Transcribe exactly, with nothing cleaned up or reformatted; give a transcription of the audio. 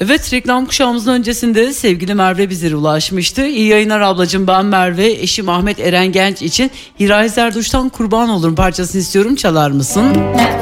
Evet, reklam kuşağımızın öncesinde sevgili Merve bizlere ulaşmıştı. İyi yayınlar ablacığım, ben Merve, eşim Ahmet Eren Genç için Hiray Zerduş'tan Kurban Olurum parçasını istiyorum, çalar mısın?